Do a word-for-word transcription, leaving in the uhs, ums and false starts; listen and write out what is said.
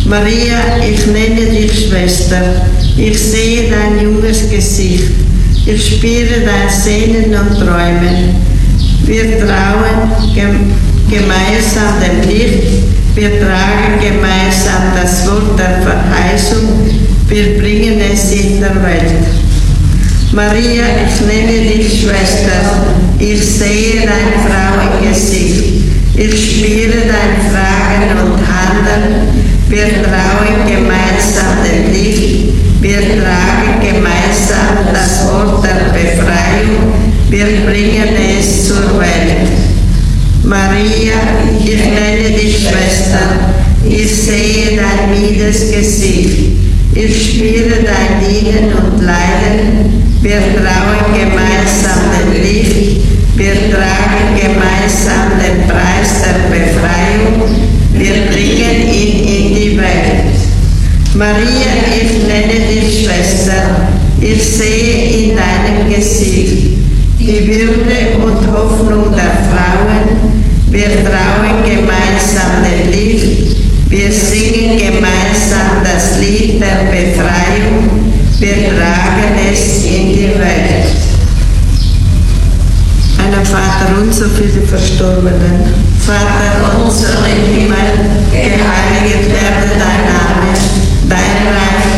Maria, ich nenne dich Schwester. Ich sehe dein junges Gesicht. Ich spüre dein Sehnen und Träumen. Wir trauen gem gemeinsam dem Licht. Wir tragen gemeinsam das Wort der Verheißung. Wir bringen es in der Welt. Maria, ich nenne dich Schwester. Ich sehe dein Frauengesicht. Ich spüre dein Fragen und Handeln. Wir trauen gemeinsam dem Licht. Wir tragen gemeinsam das Wort der Befreiung. Wir bringen es zur Welt. Maria, ich nenne dich Schwester. Ich sehe dein mildes Gesicht. Ich spüre dein Dienen und Leiden. Wir trauen gemeinsam dem Licht. Wir tragen gemeinsam den Preis der Befreiung. Wir bringen ihn in die Welt. Maria, ich nenne dich Schwester. Ich sehe in deinem Gesicht die Würde und Hoffnung der Frauen. Wir trauen gemeinsam dem Licht. Wir singen gemeinsam das Lied der Befreiung. Wir tragen es in die Welt. Einen Vater unser für die Verstorbenen. Vater unser im Himmel, geheiligt werde dein Name, dein Reich